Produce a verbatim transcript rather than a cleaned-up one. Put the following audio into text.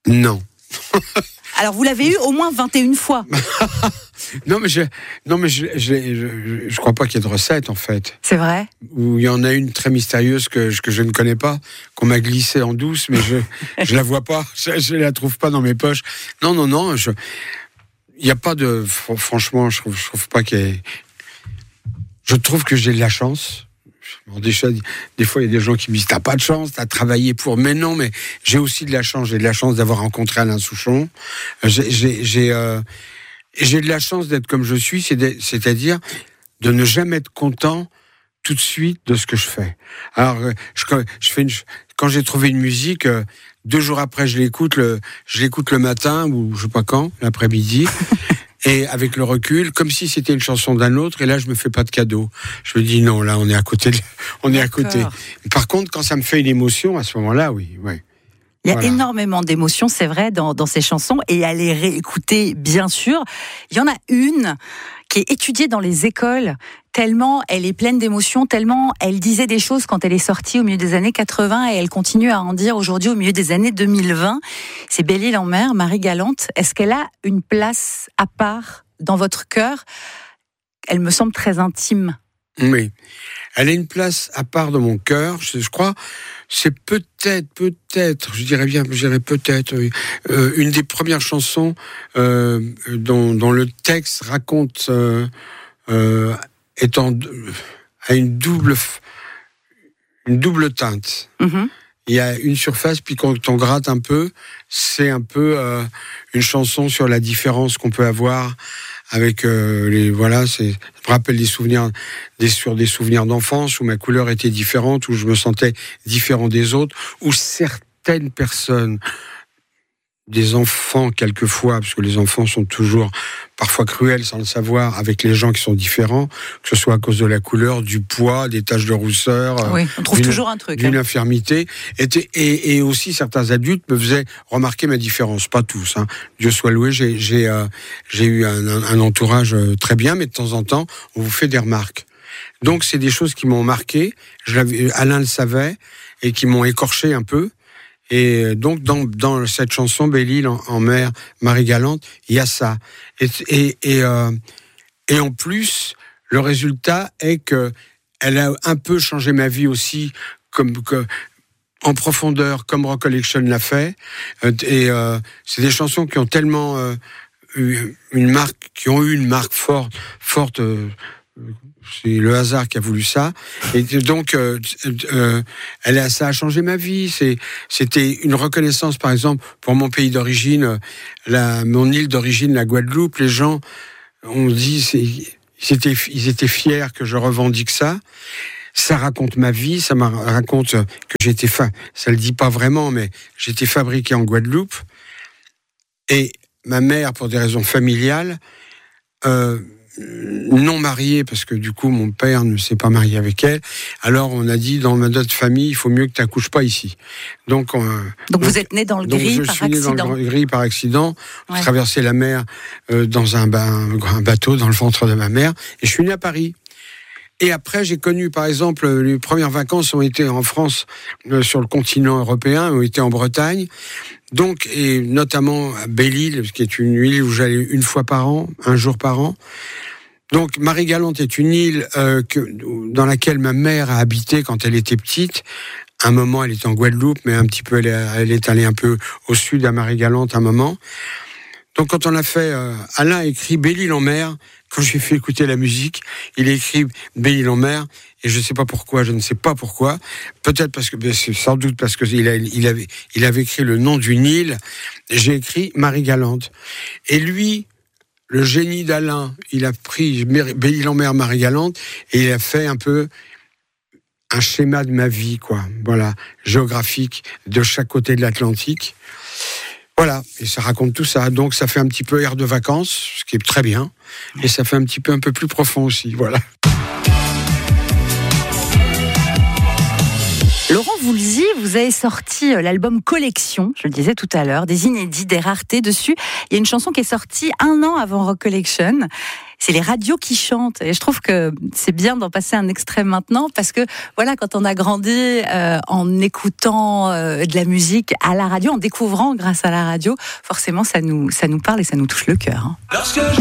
Non. Alors, vous l'avez eu au moins vingt et une fois. Non, mais je non mais je, je, je, je crois pas qu'il y ait de recette, en fait. C'est vrai ? Ou il y en a une très mystérieuse que, que je ne connais pas, qu'on m'a glissée en douce, mais je je la vois pas, je, je la trouve pas dans mes poches. Non, non, non, je... il n'y a pas de... Franchement, je trouve, je trouve pas qu'il y ait... Je trouve que j'ai de la chance. Bon, déjà, des fois, il y a des gens qui me disent « T'as pas de chance, t'as travaillé pour... » Mais non, mais j'ai aussi de la chance. J'ai de la chance d'avoir rencontré Alain Souchon. J'ai... j'ai, j'ai euh... Et j'ai de la chance d'être comme je suis, c'est-à-dire de ne jamais être content tout de suite de ce que je fais. Alors, je, je fais une, quand j'ai trouvé une musique, deux jours après, je l'écoute le, je l'écoute le matin ou je sais pas quand, l'après-midi, et avec le recul, comme si c'était une chanson d'un autre. Et là, je me fais pas de cadeau. Je me dis non, là, on est à côté, de, on est à côté. Par contre, quand ça me fait une émotion, à ce moment-là, oui, ouais. Il y a voilà. énormément d'émotions, c'est vrai, dans, dans ces chansons, et à les réécouter, bien sûr. Il y en a une qui est étudiée dans les écoles, tellement elle est pleine d'émotions, tellement elle disait des choses quand elle est sortie au milieu des années quatre-vingts, et elle continue à en dire aujourd'hui au milieu des années deux mille vingt. C'est Belle-Île-en-Mer, Marie-Galante. Est-ce qu'elle a une place à part dans votre cœur ? Elle me semble très intime. Oui, elle a une place à part dans mon cœur, je, je crois. C'est peut-être, peut-être, je dirais bien, je dirais peut-être, euh, une des premières chansons euh, dont, dont le texte raconte, euh, euh, étant à une double, une double teinte. Mm-hmm. Il y a une surface, puis quand on gratte un peu, c'est un peu euh, une chanson sur la différence qu'on peut avoir avec euh, les voilà, c'est, ça me rappelle des souvenirs, des sur des souvenirs d'enfance où ma couleur était différente, où je me sentais différent des autres, où certaines personnes, des enfants quelquefois, parce que les enfants sont toujours parfois cruels sans le savoir avec les gens qui sont différents, que ce soit à cause de la couleur, du poids, des taches de rousseur, oui, on trouve d'une, toujours un truc, d'une hein. infirmité, et, et, et aussi certains adultes me faisaient remarquer ma différence, pas tous, hein. Dieu soit loué, j'ai, j'ai, euh, j'ai eu un, un, un entourage très bien, mais de temps en temps, on vous fait des remarques. Donc c'est des choses qui m'ont marqué, je l'avais, Alain le savait, et qui m'ont écorché un peu. Et donc, dans, dans cette chanson, Belle-Île en, en mer, Marie-Galante, il y a ça. Et, et, et, euh, et en plus, le résultat est que elle a un peu changé ma vie aussi, comme, que, en profondeur, comme Recollection l'a fait. Et euh, c'est des chansons qui ont tellement euh, eu une marque, qui ont eu une marque forte, forte. Euh, C'est le hasard qui a voulu ça. Et donc, euh, euh, elle a, ça a changé ma vie. C'est, c'était une reconnaissance, par exemple, pour mon pays d'origine, la, mon île d'origine, la Guadeloupe. Les gens ont dit, c'est, ils, étaient, ils étaient fiers que je revendique ça. Ça raconte ma vie, ça me raconte que j'étais, fa- ça le dit pas vraiment, mais j'étais fabriqué en Guadeloupe. Et ma mère, pour des raisons familiales, euh, non mariée, parce que du coup mon père ne s'est pas marié avec elle, alors on a dit dans notre famille il faut mieux que tu n'accouches pas ici. Donc, on, donc vous donc, êtes né dans le gris par accident. Je suis né dans le gris par accident, ouais. J'ai traversé la mer euh, dans un, un, un bateau dans le ventre de ma mère, et je suis né à Paris. Et après, j'ai connu, par exemple, les premières vacances ont été en France, euh, sur le continent européen, ont été en Bretagne. Donc, et notamment à Belle-Île, qui est une île où j'allais une fois par an, un jour par an. Donc, Marie-Galante est une île euh, que, dans laquelle ma mère a habité quand elle était petite. Un moment, elle était en Guadeloupe, mais un petit peu, elle est, elle est allée un peu au sud à Marie-Galante un moment. Donc, quand on a fait, euh, Alain a écrit Belle-Île-en-Mer. Quand j'ai fait écouter la musique, il a écrit Belle-Île-en-Mer, et je ne sais pas pourquoi, je ne sais pas pourquoi. Peut-être parce que, c'est sans doute parce que il, a, il avait, il avait écrit le nom d'une île. J'ai écrit Marie-Galante. Et lui, le génie d'Alain, il a pris Belle-Île-en-Mer, Marie-Galante, et il a fait un peu un schéma de ma vie, quoi. Voilà, géographique, de chaque côté de l'Atlantique. Voilà, et ça raconte tout ça. Donc ça fait un petit peu air de vacances, ce qui est très bien. Et ça fait un petit peu un peu plus profond aussi, voilà. Laurent Voulzy, vous avez sorti l'album Collection, je le disais tout à l'heure, des inédits, des raretés dessus. Il y a une chanson qui est sortie un an avant Recollection. c'est les radios qui chantent. Et je trouve que c'est bien d'en passer un extrait maintenant parce que voilà, quand on a grandi euh, en écoutant euh, de la musique à la radio, en découvrant grâce à la radio, forcément ça nous ça nous parle et ça nous touche le cœur. Hein.